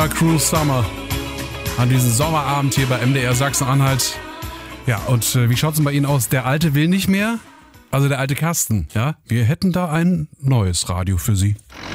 Cruise Summer an diesem Sommerabend hier bei MDR Sachsen-Anhalt. Ja, und wie schaut's denn bei Ihnen aus? Der Alte will nicht mehr? Also der alte Kasten, ja? Wir hätten da ein neues Radio für Sie.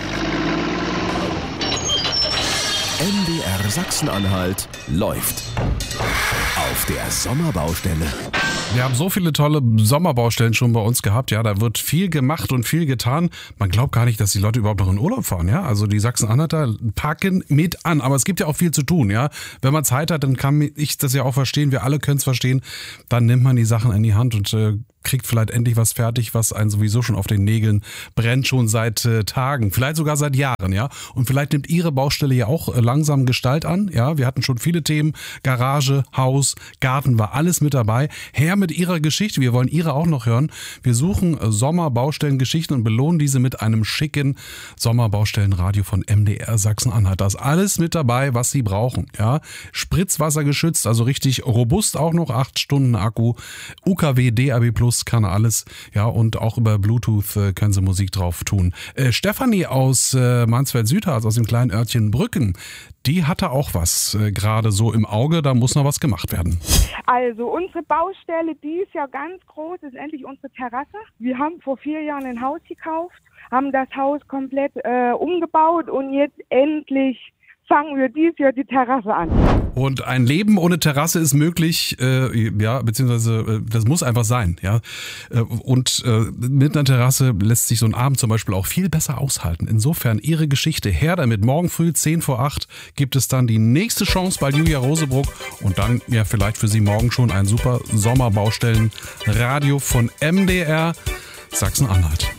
MDR Sachsen-Anhalt läuft auf der Sommerbaustelle. Wir haben so viele tolle Sommerbaustellen schon bei uns gehabt, ja, da wird viel gemacht und viel getan. Man glaubt gar nicht, dass die Leute überhaupt noch in Urlaub fahren, ja. Also die Sachsen-Anhalter packen mit an, aber es gibt ja auch viel zu tun, ja. Wenn man Zeit hat, dann kann ich das ja auch verstehen, wir alle können es verstehen, dann nimmt man die Sachen in die Hand und kriegt vielleicht endlich was fertig, was einen sowieso schon auf den Nägeln brennt, schon seit Tagen, vielleicht sogar seit Jahren, ja. Und vielleicht nimmt Ihre Baustelle ja auch langsam Gestalt an, ja. Wir hatten schon viele Themen, Garage, Haus, Garten, war alles mit dabei. Her mit Ihrer Geschichte, wir wollen Ihre auch noch hören. Wir suchen Sommerbaustellengeschichten und belohnen diese mit einem schicken Sommerbaustellenradio von MDR Sachsen-Anhalt. Da ist alles mit dabei, was Sie brauchen, ja. Spritzwasser geschützt, also richtig robust auch noch, 8 Stunden Akku, UKW, DAB+, kann alles, ja, und auch über Bluetooth können Sie Musik drauf tun. Stefanie aus Mansfeld-Südharz, aus dem kleinen Örtchen Brücken, die hatte auch was gerade so im Auge, da muss noch was gemacht werden. Also unsere Baustelle, die ist ja ganz groß, ist endlich unsere Terrasse. Wir haben vor 4 Jahren ein Haus gekauft, haben das Haus komplett umgebaut und jetzt endlich fangen wir dieses Jahr die Terrasse an. Und ein Leben ohne Terrasse ist möglich, ja, beziehungsweise das muss einfach sein, ja. Und mit einer Terrasse lässt sich so ein Abend zum Beispiel auch viel besser aushalten. Insofern Ihre Geschichte her damit. Morgen früh 7:50 gibt es dann die nächste Chance bei Julia Rosebruck und dann ja vielleicht für Sie morgen schon ein super Sommerbaustellen-Radio von MDR Sachsen-Anhalt.